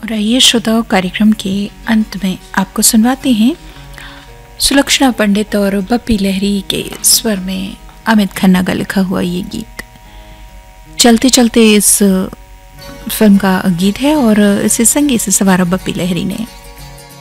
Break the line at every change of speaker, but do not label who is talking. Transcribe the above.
और आइए श्रोताओं, कार्यक्रम के अंत में आपको सुनवाते हैं सुलक्षणा पंडित और बप्पी लहरी के स्वर में अमित खन्ना का लिखा हुआ ये गीत। चलते चलते इस फिल्म का गीत है और इसे संगीत से सवारा बप्पी लहरी ने।